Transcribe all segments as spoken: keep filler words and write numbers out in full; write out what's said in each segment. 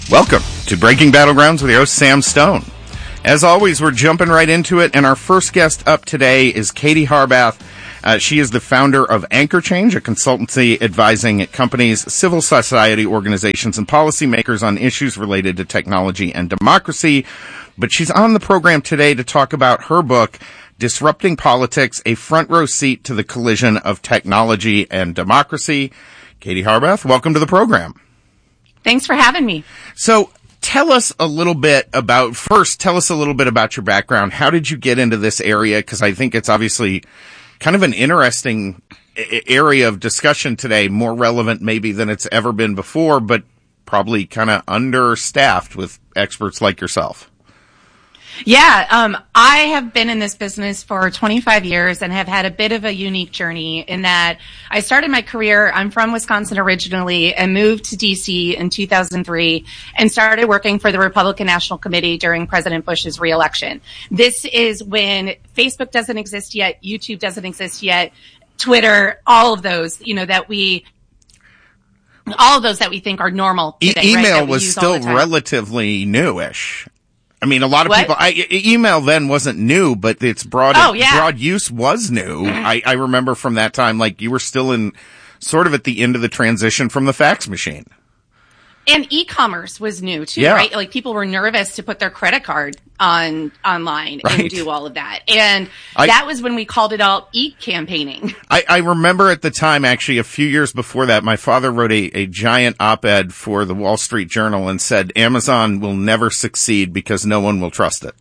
Welcome to Breaking Battlegrounds with your host, Sam Stone. As always, we're jumping right into it, and our first guest up today is Katie Harbath. Uh, she is the founder of Anchor Change, a consultancy advising companies, civil society organizations, and policymakers on issues related to technology and democracy. But she's on the program today to talk about her book, Disrupting Politics, a Front Row Seat to the Collision of Technology and Democracy. Katie Harbath, welcome to the program. Thanks for having me. So tell us a little bit about, first, tell us a little bit about your background. How did you get into this area? Because I think it's obviously kind of an interesting area of discussion today, more relevant maybe than it's ever been before, but probably kind of understaffed with experts like yourself. Yeah, um, I have been in this business for twenty-five years and have had a bit of a unique journey in that I started my career, I'm from Wisconsin originally, and moved to D C in two thousand three and started working for the Republican National Committee during President Bush's reelection. This is when Facebook doesn't exist yet, YouTube doesn't exist yet, Twitter, all of those, you know, that we... all of those that we think are normal today, e- email right, was still relatively newish. I mean, a lot of what? people, I, email then wasn't new, but its broad, oh, yeah. broad use was new. I, I remember from that time, like you were still in sort of at the end of the transition from the fax machine. And e-commerce was new too, yeah. right? Like people were nervous to put their credit card on online right. and do all of that. And I, that was when we called it all e-campaigning. I, I remember at the time, actually, a few years before that, my father wrote a, a giant op-ed for the Wall Street Journal and said, Amazon will never succeed because no one will trust it.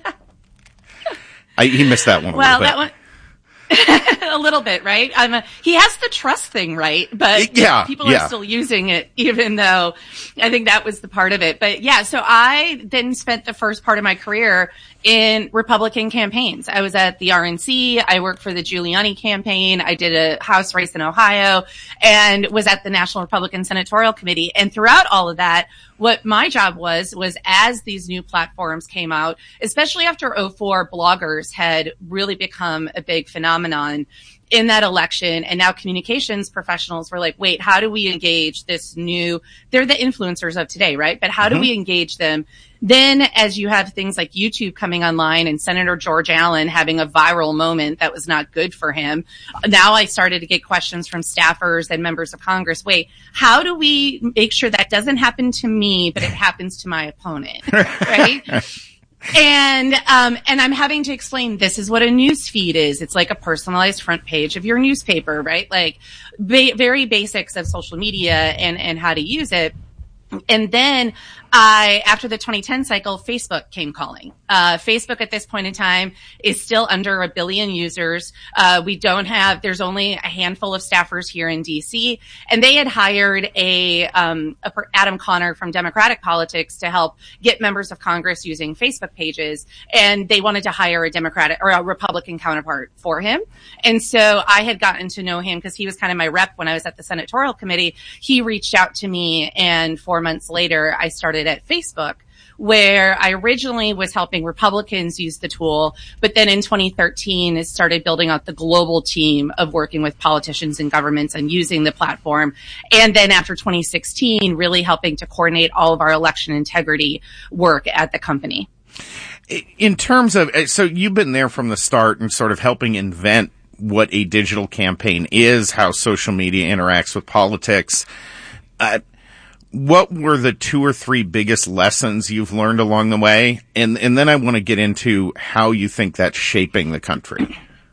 I, he missed that one a well, little bit. That one- a little bit, right? I'm a, he has the trust thing, right? But yeah, people yeah. are still using it, even though I think that was the part of it. But yeah, so I then spent the first part of my career in Republican campaigns. I was at the R N C. I worked for the Giuliani campaign. I did a House race in Ohio and was at the National Republican Senatorial Committee. And throughout all of that, what my job was, was as these new platforms came out, especially after oh four, bloggers had really become a big phenomenon in that election. And now communications professionals were like, wait, how do we engage this new, they're the influencers of today, right? But how mm-hmm. do we engage them? Then as you have things like YouTube coming online and Senator George Allen having a viral moment that was not good for him, now I started to get questions from staffers and members of Congress. Wait, how do we make sure that doesn't happen to me, but it happens to my opponent, right? And, um, and I'm having to explain this is what a news feed is. It's like a personalized front page of your newspaper, right? Like ba- very basics of social media and, and how to use it. And then I, after the twenty ten cycle, Facebook came calling. Uh, Facebook at this point in time is still under a billion users. Uh, we don't have, there's only a handful of staffers here in D C, and they had hired a, um, a Adam Connor from Democratic Politics to help get members of Congress using Facebook pages. And they wanted to hire a Democratic or a Republican counterpart for him. And so I had gotten to know him because he was kind of my rep when I was at the Senatorial Committee. He reached out to me, and four months later, I started at Facebook, where I originally was helping Republicans use the tool, but then in twenty thirteen, it started building out the global team of working with politicians and governments and using the platform. And then after twenty sixteen, really helping to coordinate all of our election integrity work at the company. In terms of, so you've been there from the start and sort of helping invent what a digital campaign is, how social media interacts with politics. Uh, What were the two or three biggest lessons you've learned along the way? And and then I want to get into how you think that's shaping the country.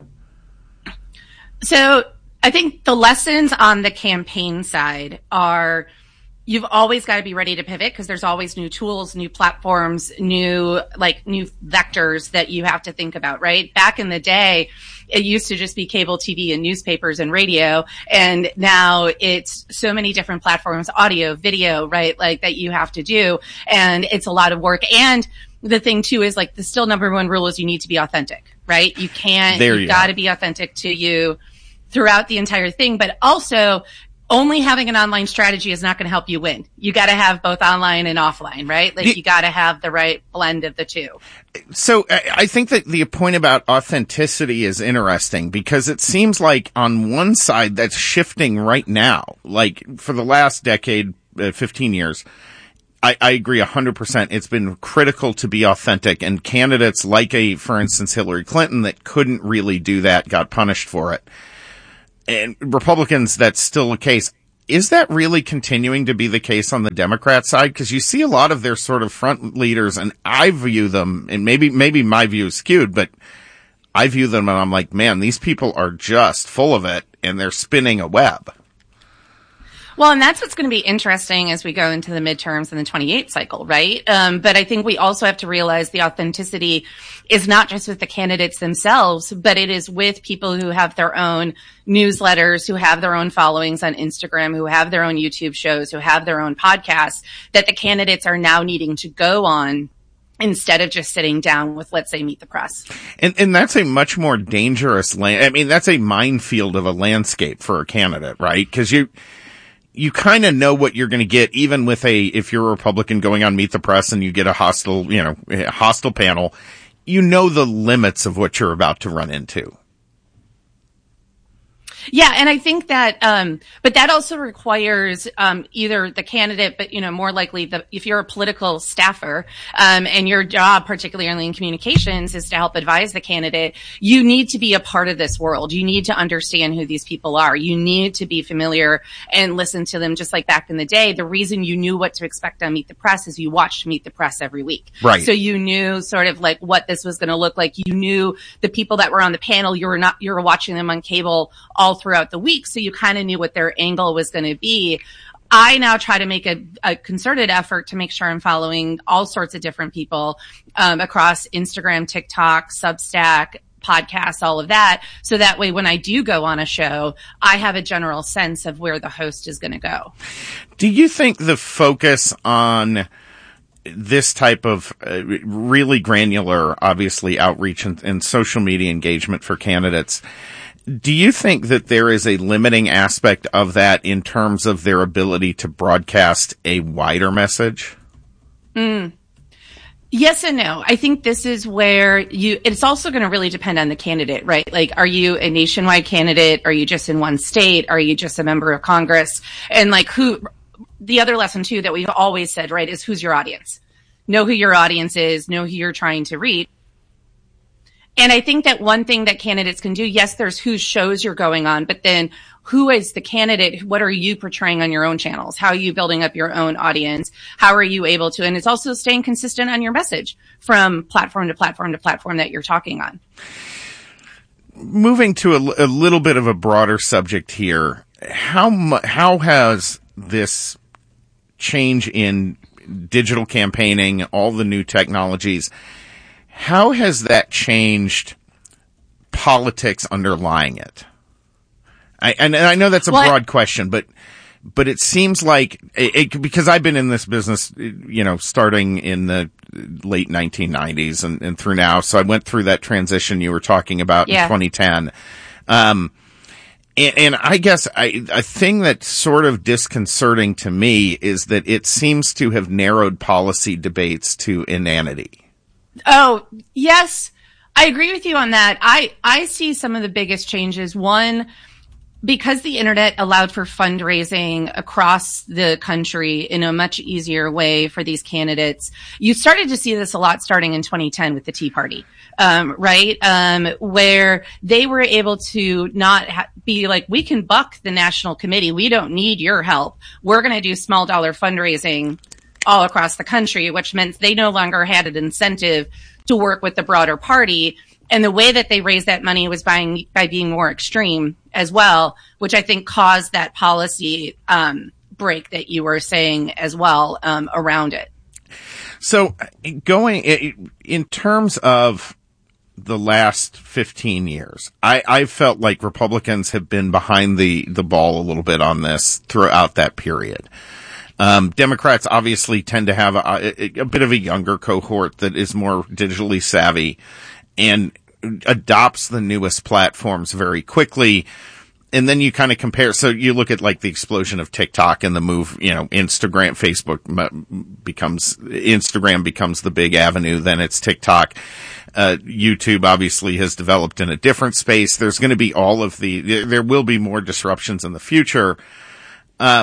So I think the lessons on the campaign side are you've always got to be ready to pivot because there's always new tools, new platforms, new, like new vectors that you have to think about, right? Back in the day, it used to just be cable T V and newspapers and radio. And now it's so many different platforms, audio, video, right? Like that you have to do. And it's a lot of work. And the thing too is like the still number one rule is you need to be authentic, right? You can't, there you've you got to be authentic to you throughout the entire thing. But also only having an online strategy is not going to help you win. You got to have both online and offline, right? Like you got to have the right blend of the two. So I think that the point about authenticity is interesting because it seems like on one side that's shifting right now. Like for the last decade, uh, fifteen years, I, I agree one hundred percent. It's been critical to be authentic, and candidates like a, for instance, Hillary Clinton that couldn't really do that got punished for it. And Republicans, that's still the case. Is that really continuing to be the case on the Democrat side? Because you see a lot of their sort of front leaders, and I view them, and maybe maybe my view is skewed, but I view them and I'm like, man, these people are just full of it, and they're spinning a web. Well, and that's what's going to be interesting as we go into the midterms and the twenty-eight cycle, right? Um, but I think we also have to realize the authenticity is not just with the candidates themselves, but it is with people who have their own newsletters, who have their own followings on Instagram, who have their own YouTube shows, who have their own podcasts, that the candidates are now needing to go on instead of just sitting down with, let's say, Meet the Press. And and that's a much more dangerous land. I mean, that's a minefield of a landscape for a candidate, right? Because you you kind of know what you're going to get, even with a, if you're a Republican going on Meet the Press and you get a hostile, you know, a hostile panel, you know the limits of what you're about to run into. Yeah, and I think that, um, but that also requires um, either the candidate, but you know, more likely the if you're a political staffer, um, and your job, particularly in communications, is to help advise the candidate. You need to be a part of this world. You need to understand who these people are. You need to be familiar and listen to them, just like back in the day. The reason you knew what to expect on Meet the Press is you watched Meet the Press every week, right? So you knew sort of like what this was going to look like. You knew the people that were on the panel. You were not you were watching them on cable all throughout the week, so you kind of knew what their angle was going to be. I now try to make a, a concerted effort to make sure I'm following all sorts of different people um, across Instagram, TikTok, Substack, podcasts, all of that, so that way when I do go on a show, I have a general sense of where the host is going to go. Do you think the focus on this type of uh, really granular, obviously, outreach and, and social media engagement for candidates, do you think that there is a limiting aspect of that in terms of their ability to broadcast a wider message? Mm. Yes and no. I think this is where you, it's also going to really depend on the candidate, right? Like, are you a nationwide candidate? Are you just in one state? Are you just a member of Congress? And like who, the other lesson too that we've always said, right, is who's your audience? Know who your audience is, know who you're trying to reach. And I think that one thing that candidates can do, yes, there's whose shows you're going on, but then who is the candidate? What are you portraying on your own channels? How are you building up your own audience? How are you able to? And it's also staying consistent on your message from platform to platform to platform that you're talking on. Moving to a, a little bit of a broader subject here, how mu- how has this change in digital campaigning, all the new technologies, how has that changed politics underlying it? I, and, and I know that's a well, broad question, but but it seems like it, it, because I've been in this business, you know, starting in the late nineteen nineties and, and through now. So I went through that transition you were talking about yeah. in twenty ten. Um, and, and I guess I, a thing that's sort of disconcerting to me is that it seems to have narrowed policy debates to inanity. Oh, yes. I agree with you on that. I, I see some of the biggest changes. One, because the internet allowed for fundraising across the country in a much easier way for these candidates, you started to see this a lot starting in twenty ten with the Tea Party, um, right? Um, where they were able to not ha- be like, we can buck the national committee. We don't need your help. We're going to do small dollar fundraising all across the country, which meant they no longer had an incentive to work with the broader party. And the way that they raised that money was by, by being more extreme as well, which I think caused that policy um, break that you were saying as well um, around it. So going in terms of the last fifteen years, I, I felt like Republicans have been behind the, the ball a little bit on this throughout that period. Um, Democrats obviously tend to have a, a, a bit of a younger cohort that is more digitally savvy and adopts the newest platforms very quickly. And then you kind of compare. So you look at like the explosion of TikTok and the move, you know, Instagram, Facebook becomes, Instagram becomes the big avenue. Then it's TikTok. Uh, YouTube obviously has developed in a different space. There's going to be all of the, there will be more disruptions in the future. Um,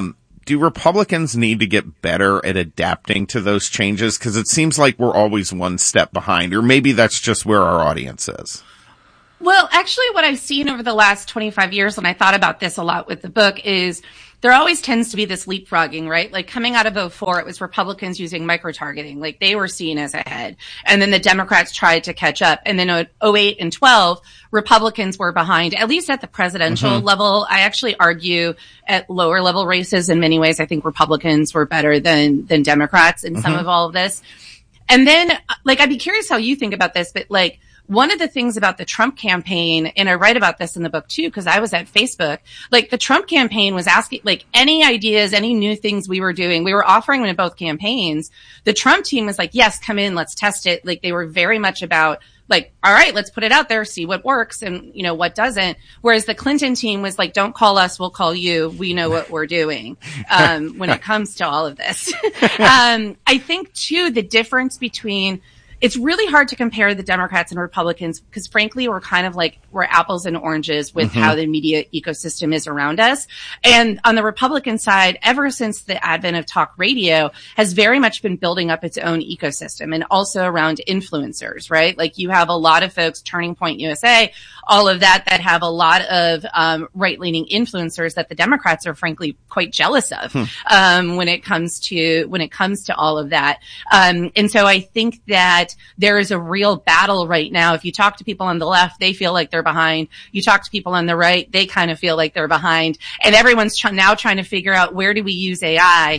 do Republicans need to get better at adapting to those changes? Because it seems like we're always one step behind, or maybe that's just where our audience is. Well, actually, what I've seen over the last twenty-five years, and I thought about this a lot with the book, is there always tends to be this leapfrogging, right? Like coming out of oh four, it was Republicans using micro-targeting. Like they were seen as ahead. And then the Democrats tried to catch up. And then in oh eight and twelve, Republicans were behind, at least at the presidential mm-hmm. level. I actually argue at lower level races in many ways, I think Republicans were better than, than Democrats in mm-hmm. some of all of this. And then, like, I'd be curious how you think about this, but like, one of the things about the Trump campaign, and I write about this in the book too, because I was at Facebook, like the Trump campaign was asking, like any ideas, any new things we were doing, we were offering them in both campaigns. The Trump team was like, yes, come in, let's test it. Like they were very much about like, all right, let's put it out there, see what works and, you know, what doesn't. Whereas the Clinton team was like, don't call us, we'll call you. We know what we're doing, um, when it comes to all of this. um, I think too, the difference between, it's really hard to compare the Democrats and Republicans because frankly, we're kind of like, we're apples and oranges with mm-hmm. how the media ecosystem is around us. And on the Republican side, ever since the advent of talk radio has very much been building up its own ecosystem and also around influencers, right? Like you have a lot of folks, Turning Point U S A, all of that, that have a lot of, um, right-leaning influencers that the Democrats are frankly quite jealous of, hmm. um, when it comes to, when it comes to all of that. Um, and so I think that there is a real battle right now. If you talk to people on the left, they feel like they're behind. You talk to people on the right, they kind of feel like they're behind. And everyone's tr- now trying to figure out where do we use A I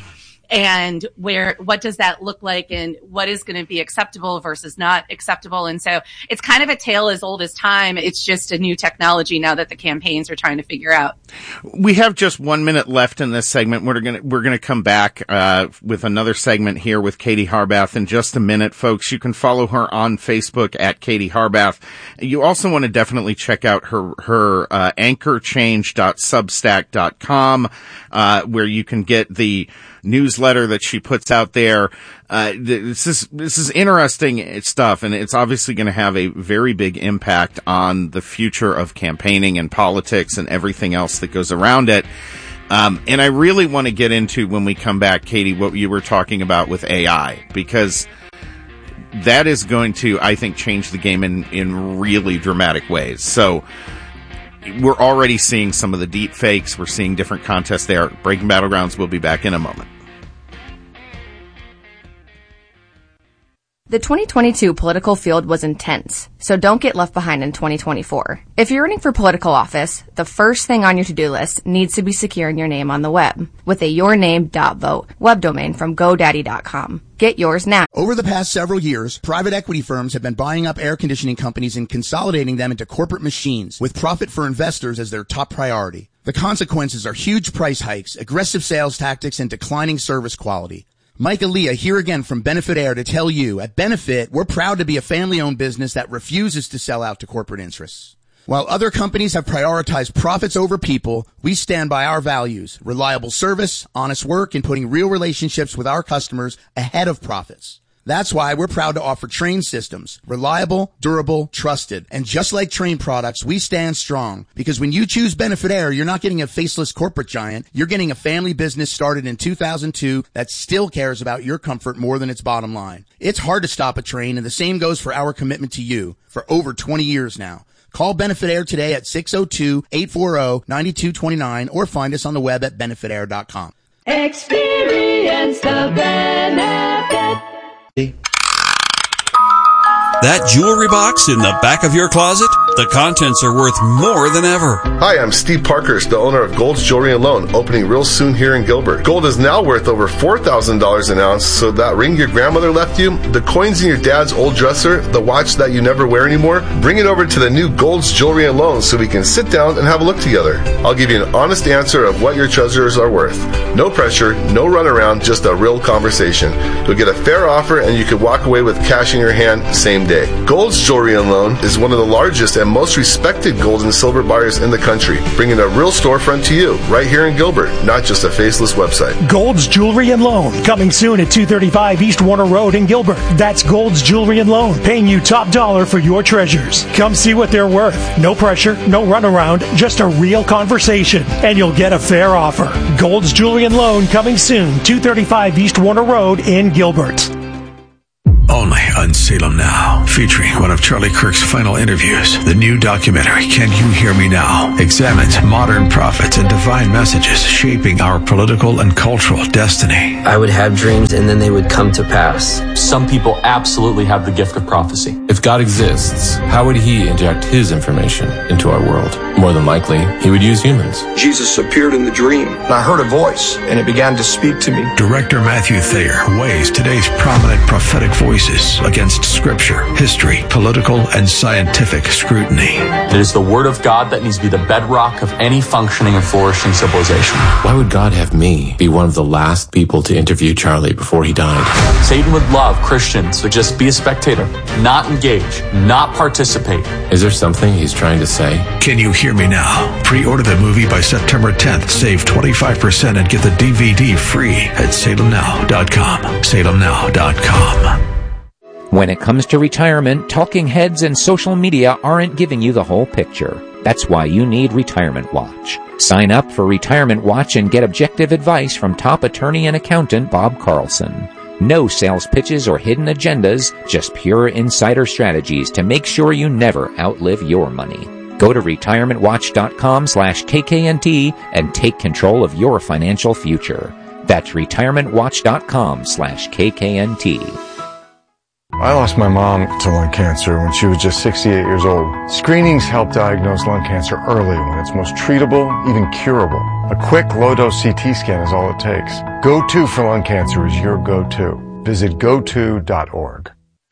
and where, what does that look like and what is going to be acceptable versus not acceptable. And so it's kind of a tale as old as time. It's just a new technology now that the campaigns are trying to figure out. We have just one minute left in this segment. We're going to, we're going to come back, uh, with another segment here with Katie Harbath in just a minute, folks. You can follow her on Facebook at Katie Harbath. You also want to definitely check out her, her, uh, anchor change dot substack dot com, uh, where you can get the newsletter that she puts out there. Uh, this is, this is interesting stuff, and it's obviously going to have a very big impact on the future of campaigning and politics and everything else that goes around it. Um, and I really want to get into, when we come back, Katie, what you were talking about with A I, because that is going to, I think, change the game in, in really dramatic ways. So, we're already seeing some of the deep fakes. We're seeing different contests there. Breaking Battlegrounds will be back in a moment. The twenty twenty-two political field was intense, so don't get left behind in twenty twenty-four. If you're running for political office, the first thing on your to-do list needs to be securing your name on the web with a your name dot vote web domain from GoDaddy dot com. Get yours now. Over the past several years, private equity firms have been buying up air conditioning companies and consolidating them into corporate machines with profit for investors as their top priority. The consequences are huge price hikes, aggressive sales tactics, and declining service quality. Mike Aaliyah here again from Benefit Air to tell you, at Benefit, we're proud to be a family-owned business that refuses to sell out to corporate interests. While other companies have prioritized profits over people, we stand by our values, reliable service, honest work, and putting real relationships with our customers ahead of profits. That's why we're proud to offer Trane systems. Reliable, durable, trusted. And just like Trane products, we stand strong. Because when you choose Benefit Air, you're not getting a faceless corporate giant. You're getting a family business started in two thousand two that still cares about your comfort more than its bottom line. It's hard to stop a train, and the same goes for our commitment to you for over twenty years now. Call Benefit Air today at six oh two, eight four oh, nine two two nine or find us on the web at benefit air dot com. Experience the benefit. That jewelry box in the back of your closet? The contents are worth more than ever. Hi, I'm Steve Parkhurst, the owner of Gold's Jewelry and Loan, opening real soon here in Gilbert. Gold is now worth over four thousand dollars an ounce, so that ring your grandmother left you, the coins in your dad's old dresser, the watch that you never wear anymore, bring it over to the new Gold's Jewelry and Loan so we can sit down and have a look together. I'll give you an honest answer of what your treasures are worth. No pressure, no runaround, just a real conversation. You'll get a fair offer and you can walk away with cash in your hand same day. Gold's Jewelry and Loan is one of the largest and most respected gold and silver buyers in the country, bringing a real storefront to you right here in Gilbert, not just a faceless website. Gold's Jewelry and Loan, coming soon at two thirty-five East Warner Road in Gilbert. That's Gold's Jewelry and Loan, paying you top dollar for your treasures. Come see what they're worth. No pressure, no runaround, just a real conversation, and you'll get a fair offer. Gold's Jewelry and Loan, coming soon, two thirty-five East Warner Road in Gilbert. Only on Salem Now, featuring one of Charlie Kirk's final interviews. The new documentary, Can You Hear Me Now?, examines modern prophets and divine messages shaping our political and cultural destiny. I would have dreams and then they would come to pass. Some people absolutely have the gift of prophecy. If God exists, how would he inject his information into our world? More than likely, he would use humans. Jesus appeared in the dream, and I heard a voice, and it began to speak to me. Director Matthew Thayer weighs today's prominent prophetic voices against scripture, history, political, and scientific scrutiny. It is the word of God that needs to be the bedrock of any functioning and flourishing civilization. Why would God have me be one of the last people to interview Charlie before he died? Satan would love Christians to just be a spectator, not engage, not participate. Is there something he's trying to say? Can You Hear Me Now? Pre-order the movie by September tenth. Save twenty-five percent and get the D V D free at salem now dot com. salem now dot com. When it comes to retirement, talking heads and social media aren't giving you the whole picture. That's why you need Retirement Watch. Sign up for Retirement Watch and get objective advice from top attorney and accountant Bob Carlson. No sales pitches or hidden agendas, just pure insider strategies to make sure you never outlive your money. Go to retirement watch dot com slash K K N T and take control of your financial future. That's retirement watch dot com slash K K N T. I lost my mom to lung cancer when she was just sixty-eight years old. Screenings help diagnose lung cancer early when it's most treatable, even curable. A quick, low-dose C T scan is all it takes. Go To for lung cancer is your go-to. Visit go to dot org.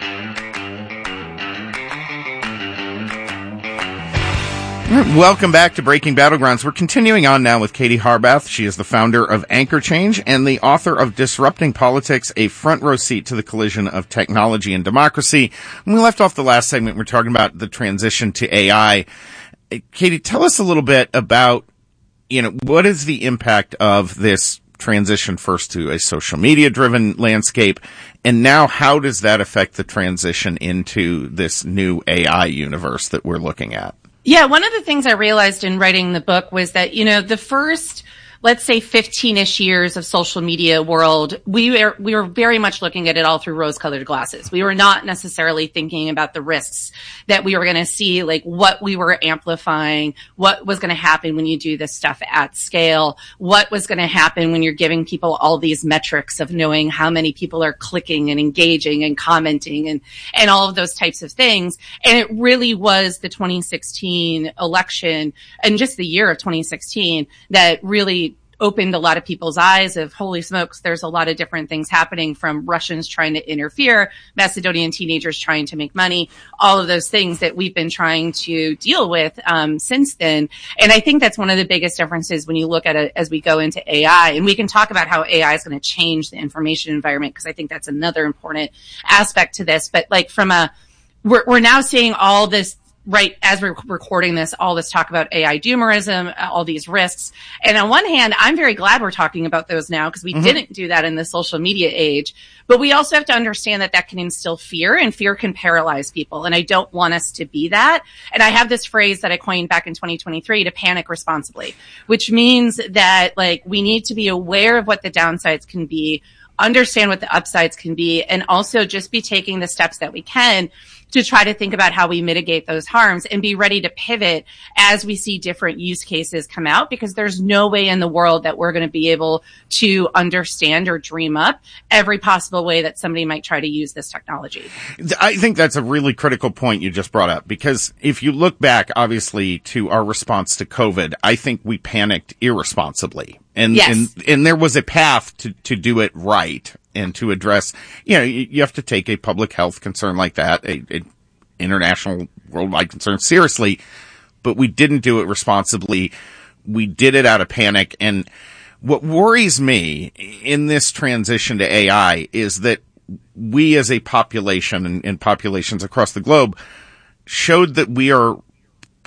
Welcome back to Breaking Battlegrounds. We're continuing on now with Katie Harbath. She is the founder of Anchor Change and the author of Disrupting Politics, a front row seat to the collision of technology and democracy. When we left off the last segment, we're talking about the transition to A I. Katie, tell us a little bit about, you know, what is the impact of this transition first to a social media driven landscape, and now how does that affect the transition into this new A I universe that we're looking at? Yeah, one of the things I realized in writing the book was that, you know, the first, let's say fifteen-ish years of social media world, we were, we were very much looking at it all through rose-colored glasses. We were not necessarily thinking about the risks that we were going to see, like what we were amplifying, what was going to happen when you do this stuff at scale, what was going to happen when you're giving people all these metrics of knowing how many people are clicking and engaging and commenting and, and all of those types of things. And it really was the twenty sixteen election and just the year of twenty sixteen that really opened a lot of people's eyes of, holy smokes, there's a lot of different things happening, from Russians trying to interfere, Macedonian teenagers trying to make money, all of those things that we've been trying to deal with um, since then. And I think that's one of the biggest differences when you look at it as we go into A I. And we can talk about how A I is going to change the information environment, because I think that's another important aspect to this. But like from a, we're, we're now seeing all this, right, as we're recording this, all this talk about A I doomerism, all these risks. And on one hand, I'm very glad we're talking about those now, because we mm-hmm. didn't do that in the social media age. But we also have to understand that that can instill fear, and fear can paralyze people. And I don't want us to be that. And I have this phrase that I coined back in twenty twenty-three, to panic responsibly, which means that like we need to be aware of what the downsides can be, understand what the upsides can be, and also just be taking the steps that we can to try to think about how we mitigate those harms and be ready to pivot as we see different use cases come out, because there's no way in the world that we're going to be able to understand or dream up every possible way that somebody might try to use this technology. I think that's a really critical point you just brought up, because if you look back, obviously, to our response to COVID, I think we panicked irresponsibly. And, yes. and, and there was a path to, to do it right and to address, you know, you, you have to take a public health concern like that, a, a international worldwide concern seriously, but we didn't do it responsibly. We did it out of panic. And what worries me in this transition to A I is that we as a population and, and populations across the globe showed that we are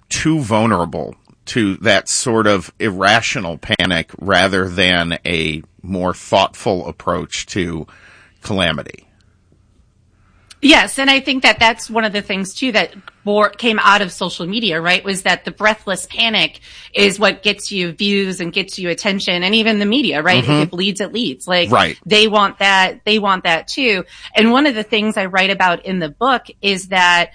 too vulnerable to that sort of irrational panic rather than a more thoughtful approach to calamity. Yes, and I think that that's one of the things, too, that bore, came out of social media, right, was that the breathless panic is what gets you views and gets you attention, and even the media, right? Mm-hmm. If it bleeds, it leads. Like, right. they want that, they want that, too. And one of the things I write about in the book is that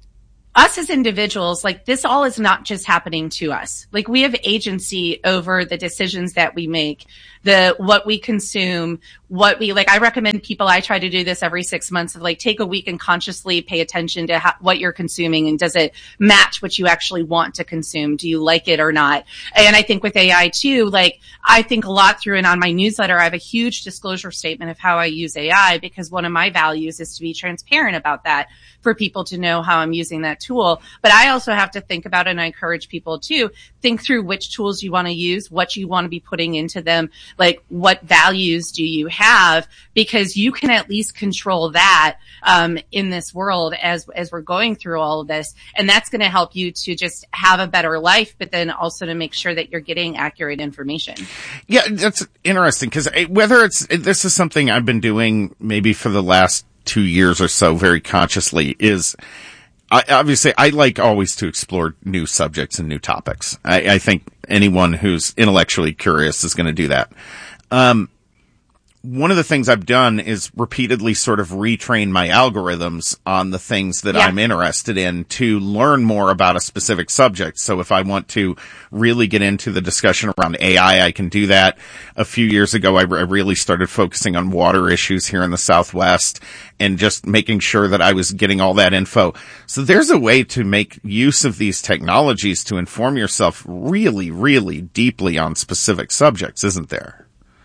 us as individuals, like, this all is not just happening to us. Like, we have agency over the decisions that we make, the, what we consume, what we, like, I recommend people, I try to do this every six months of like, take a week and consciously pay attention to how, what you're consuming, and does it match what you actually want to consume? Do you like it or not? And I think with A I too, like, I think a lot through, and on my newsletter, I have a huge disclosure statement of how I use A I, because one of my values is to be transparent about that for people to know how I'm using that tool. But I also have to think about, and I encourage people to think through which tools you want to use, what you want to be putting into them, like what values do you have, because you can at least control that um, in this world as as we're going through all of this. And that's going to help you to just have a better life, but then also to make sure that you're getting accurate information. Yeah, that's interesting, because whether it's, this is something I've been doing maybe for the last two years or so very consciously, is I, obviously I like always to explore new subjects and new topics. I, I think anyone who's intellectually curious is going to do that. Um, one of the things I've done is repeatedly sort of retrain my algorithms on the things that yeah. I'm interested in to learn more about a specific subject. So if I want to really get into the discussion around A I, I can do that. A few years ago, I, re- I really started focusing on water issues here in the Southwest and just making sure that I was getting all that info. So there's a way to make use of these technologies to inform yourself really, really deeply on specific subjects, isn't there?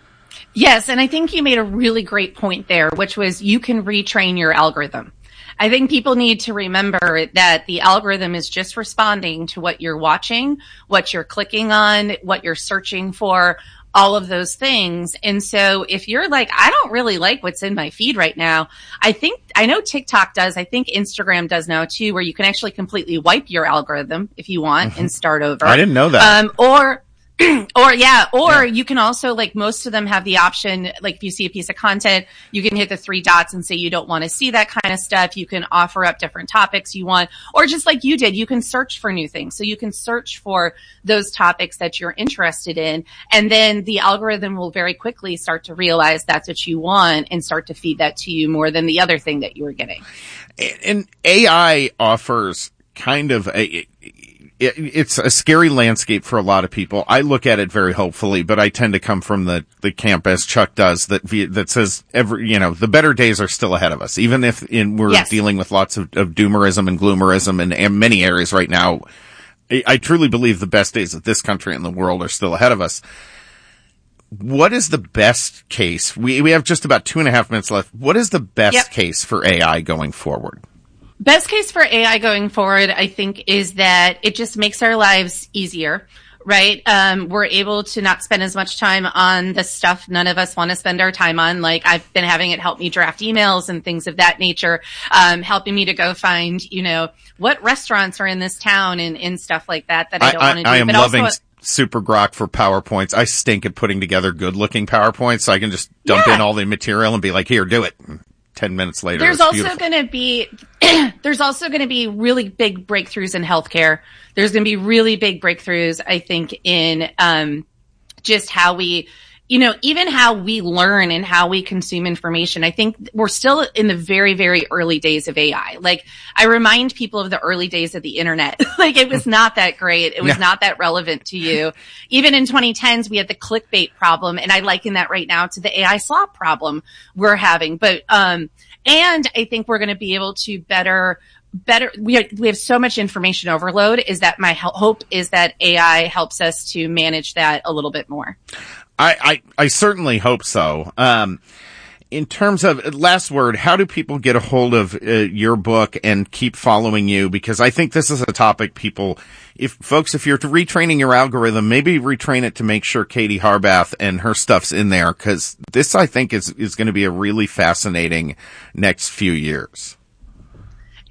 Yes, and I think you made a really great point there, which was you can retrain your algorithm. I think people need to remember that the algorithm is just responding to what you're watching, what you're clicking on, what you're searching for, all of those things. And so if you're like, I don't really like what's in my feed right now, I think, I know TikTok does, I think Instagram does now too, where you can actually completely wipe your algorithm if you want mm-hmm. and start over. I didn't know that. Um, or, or yeah, or yeah. you can also, like, most of them have the option, like if you see a piece of content, you can hit the three dots and say you don't want to see that kind of stuff. You can offer up different topics you want, or just like you did, you can search for new things. So you can search for those topics that you're interested in, and then the algorithm will very quickly start to realize that's what you want and start to feed that to you more than the other thing that you were getting. And A I offers kind of a, it's a scary landscape for a lot of people. I look at it very hopefully, but I tend to come from the, the camp, as Chuck does, that that says every, you know, the better days are still ahead of us. Even if in, we're yes. dealing with lots of, of doomerism and gloomerism in, in many areas right now, I, I truly believe the best days of this country and the world are still ahead of us. What is the best case? We, we have just about two and a half minutes left. What is the best yep. case for A I going forward? Best case for A I going forward, I think, is that it just makes our lives easier, right? Um, we're able to not spend as much time on the stuff none of us want to spend our time on. Like, I've been having it help me draft emails and things of that nature, um, helping me to go find, you know, what restaurants are in this town and, and stuff like that that I don't want to do. I am but loving also, Super Grok for PowerPoints. I stink at putting together good-looking PowerPoints, so I can just dump yeah. in all the material and be like, here, do it. Ten minutes later, there's it's also going to be there's also going to be really big breakthroughs in healthcare. There's going to be really big breakthroughs, I think, in um, just how we, you know, even how we learn and how we consume information. I think we're still in the very, very early days of A I. Like, I remind people of the early days of the internet. Like, it was not that great. It was yeah. not that relevant to you. Even in twenty tens, we had the clickbait problem, and I liken that right now to the A I slop problem we're having. But, um, and I think we're going to be able to better Better, we have, we have so much information overload, is that my hope is that A I helps us to manage that a little bit more. I, I, I certainly hope so. Um, in terms of, last word, how do people get a hold of uh, your book and keep following you? Because I think this is a topic people, if folks, if you're retraining your algorithm, maybe retrain it to make sure Katie Harbath and her stuff's in there, because this, I think, is, is going to be a really fascinating next few years.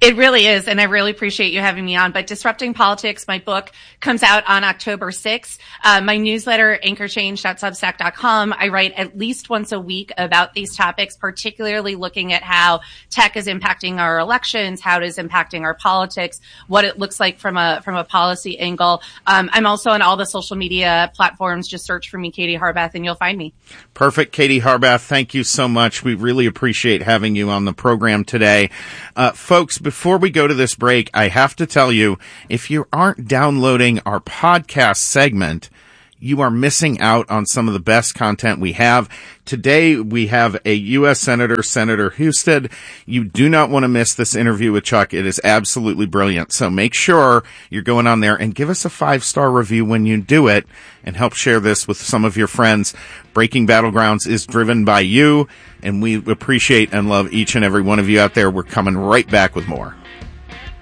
It really is, and I really appreciate you having me on. But Disrupting Politics, my book, comes out on October sixth. Uh, my newsletter, anchor change dot substack dot com, I write at least once a week about these topics, particularly looking at how tech is impacting our elections, how it is impacting our politics, what it looks like from a from a policy angle. Um, I'm also on all the social media platforms. Just search for me, Katie Harbath, and you'll find me. Perfect. Katie Harbath, thank you so much. We really appreciate having you on the program today. Uh, folks, before we go to this break, I have to tell you, if you aren't downloading our podcast segment, you are missing out on some of the best content we have. Today, we have a U S Senator, Senator Husted. You do not want to miss this interview with Chuck. It is absolutely brilliant. So make sure you're going on there and give us a five-star review when you do it and help share this with some of your friends. Breaking Battlegrounds is driven by you, and we appreciate and love each and every one of you out there. We're coming right back with more.